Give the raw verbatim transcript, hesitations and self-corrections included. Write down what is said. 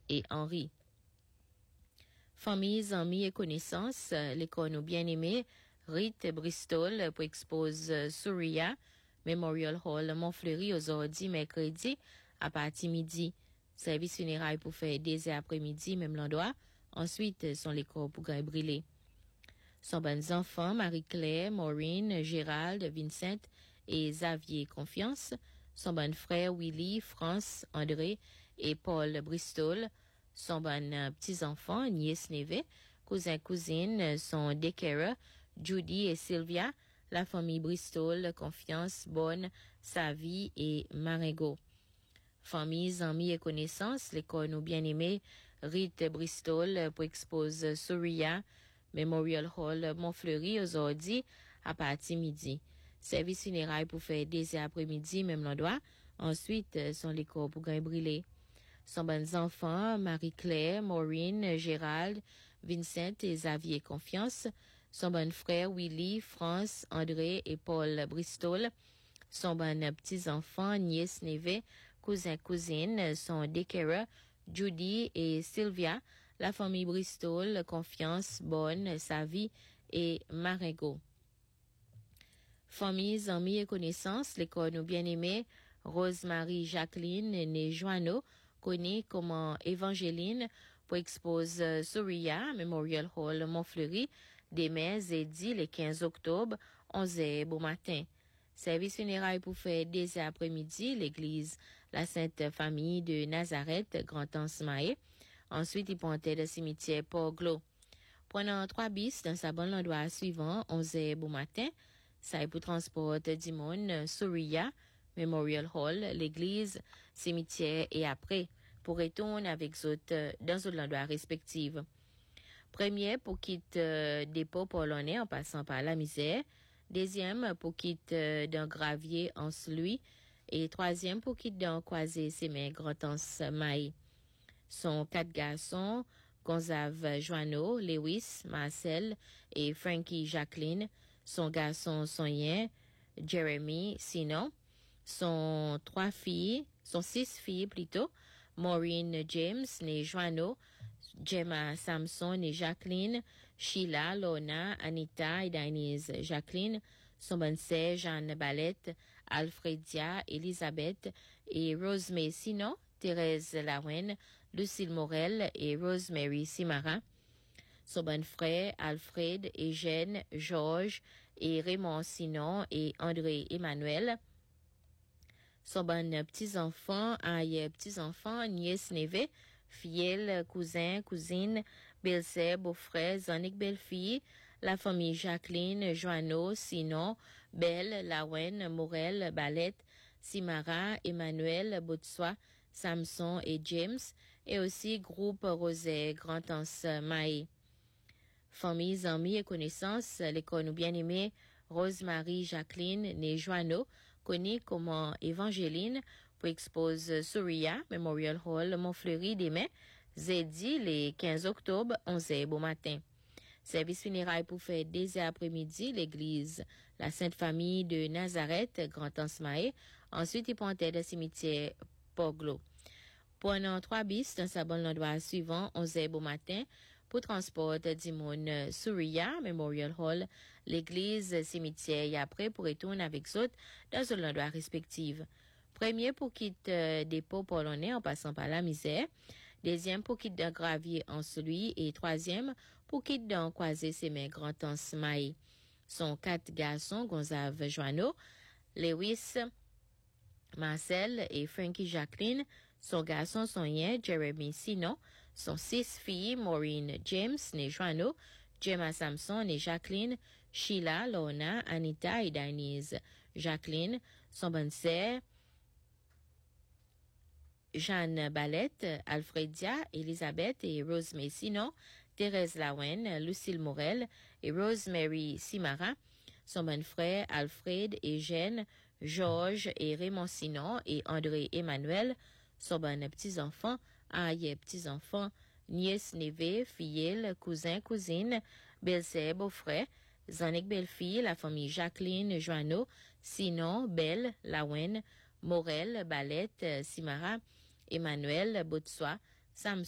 et Henri. Familles, amis et connaissances, l'école nous bien-aimés, Rite Bristol pour expose Souria, Memorial Hall, Montfleury, aujourd'hui, mercredi, à partir midi. Service funéraire pour faire des après-midi, même l'endroit. Ensuite, sont les corps pour gagner brûler. Sont bonnes enfants, Marie-Claire, Maureen, Gérald, Vincent et Xavier Confiance. Son bon frère Willy, France, André et Paul Bristol. Son bon euh, petits-enfants, nièce Neve, cousin, cousine, son Dekera, Judy et Sylvia, la famille Bristol, Confiance, Bonne, Savie et Marengo. Familles, amis et connaissances, l'école nous bien-aimés, Rite Bristol pour expose Souria, Memorial Hall, Montfleury, aujourd'hui, à partir midi. Service funéraire pour faire des après-midi, même l'endroit. Ensuite, sont les corps pour gagner brûler. Son bonnes enfants, Marie-Claire, Maureen, Gérald, Vincent et Xavier Confiance. Son bon frère Willy, France, André et Paul Bristol. Son bon petits-enfants, nièce Neve, cousin, cousine, son Dekera, Judy et Sylvia, la famille Bristol, Confiance, Bonne, Savie et Marengo. Familles, amis et connaissances, l'école nous bien-aimés, Rosemary Jacqueline, née Joanneau, connue comme Évangéline, pour expose Souria, Memorial Hall, Montfleury, demain, jeudi, le quinze octobre, onze heures, bon matin. Service funéraire pour faire des après-midi, l'église, la Sainte Famille de Nazareth, Grand-Anse Maé. Ensuite, il pontait le cimetière Port-Glo. Prenant trois bis dans sa bonne endroit suivant, onze heures, bon matin. Ça est pour transport du monde, Souria, Memorial Hall, l'église, cimetière et après, pour retourner avec autres dans autres endroits respectifs. Premier, pour quitter euh, dépôt polonais en passant par la misère. Deuxième, pour quitter euh, d'un gravier en celui. Et troisième, pour quitter d'un croisé sémé Grand-Anse Maï. Sont quatre garçons, Gonzave Joanneau, Lewis, Marcel et Frankie Jacqueline. Son garçon Sonien, Jeremy Sinon. Son trois filles, son six filles plutôt, Maureen James, née Joanneau, Gemma Samson et Jacqueline, Sheila, Lona, Anita et Denise Jacqueline, son bonne sœur Jeanne Ballette, Alfredia, Elisabeth et Rosemary Sinon, Thérèse Lawen, Lucille Morel et Rosemary Simara, son bon frère Alfred, Eugène, Georges et Raymond Sinon et André Emmanuel, son bon petits-enfants, aïe petits-enfants, nièce Neve, filleul, cousin, cousine, belle-sœur, beau-frère, Zanik belle-fille, la famille Jacqueline, Joanneau, Sinon, Belle, Lawen, Morel, Ballette, Simara, Emmanuel, Boutsois, Samson et James, et aussi groupe Rosé, Grand-Anse Maé. Familles, amis et connaissances, l'école nous bien-aimés, Rosemary Jacqueline, née Joanneau, connue comme Évangéline, pour expose Souria, Memorial Hall, Montfleury, demain, jeudi, le quinze octobre, onze heures, bon matin. Service funéraire pour faire des après-midi, l'église, la Sainte Famille de Nazareth, Grand-Anse Maé. Ensuite, il pointait le cimetière Port-Glo. Prenant trois bis dans sa bonne endroit suivant, onze heures, bon matin, pour transport du monde Souria, Memorial Hall, l'église, cimetière et après pour retourner avec autres dans un endroit respectif. Premier pour quitter euh, dépôt polonais en passant par la misère. Deuxième pour quitter d'un gravier en celui. Et troisième pour quitter d'un croisé sémé Grand-Anse Maï. Sont quatre garçons, Gonzave Joanneau, Lewis, Marcel et Frankie Jacqueline. Son garçon Sonien, Jeremy Sinon. Son six filles, Maureen James, née Joanneau, Gemma Samson et Jacqueline, Sheila, Lona, Anita et Denise Jacqueline. Son bonne sœur, Jeanne Ballette, Alfredia, Elisabeth et Rosemary Sinon, Thérèse Lawen, Lucille Morel et Rosemary Simara, son bon frère Alfred, Eugène, Georges et Raymond Sinon et André Emmanuel, son bon petits-enfants, aïe petits-enfants, nièce, neveu, filleul, cousin, cousine, belle-sœur, beau-frère, Zanik belle-fille, la famille Jacqueline, Joanneau, Sinon, Belle, Lawen, Morel, Ballette, Simara, Emmanuel, Boutsois, Samson,